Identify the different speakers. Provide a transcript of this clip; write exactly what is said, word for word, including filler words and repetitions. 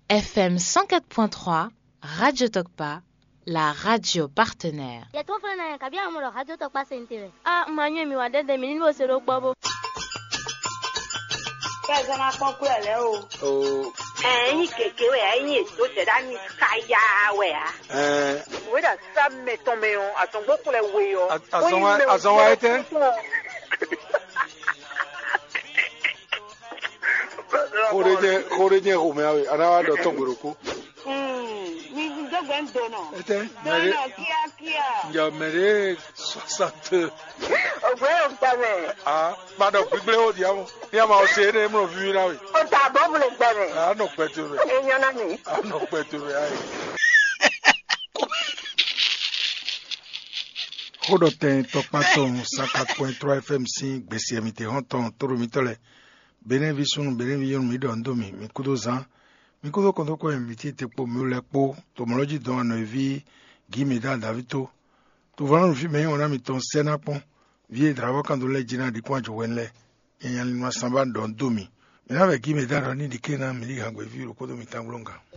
Speaker 1: F M cent quatre point trois, Radio Tokpa, la radio partenaire.
Speaker 2: Ya tu fana na kabia mo Radio Tokpa sentere.
Speaker 3: Ah, manyo mi wa dede mi ni bo se ro gbo bo.
Speaker 4: Ka sana pon ku ele o.
Speaker 5: Oh.
Speaker 4: Eh, yin keke we ayin to se da ni kaya we a.
Speaker 5: Eh.
Speaker 4: We da sam me tombe on atongo ku le we o.
Speaker 5: Azonwa azonwa ete. Khoreje khoreje go me awe ana wa do tongoroku.
Speaker 4: Mm, ni ndogwe ndo no.
Speaker 5: Ete.
Speaker 4: Mere kia kia.
Speaker 5: Ya mere soixante.
Speaker 4: Ogwe o tame.
Speaker 5: Ah, ba do gbigbe o di amo. Ya ma o se re mo fi ra we.
Speaker 4: O ta bo bule tame.
Speaker 5: Ah, no petu re.
Speaker 4: Eyan na ni.
Speaker 5: Ah, no petu re ai. Khodoten Tokpaton cent quatre point trois F M cinq gbesi mi te honton toro mi tole. Bene visun bene viyon mi do ndomi mi kudo zan mi kudo kondo ko invité te po mi le po tomology don no vi gimeda davito to vanu fi me ona mi ton sena pon vie dravo kando le jina di kwa jo wenle yan yan ma samba do ndomi mi na ve gimeda ro ni di kena mi li hangwe vi ro kodo mi tanglonga.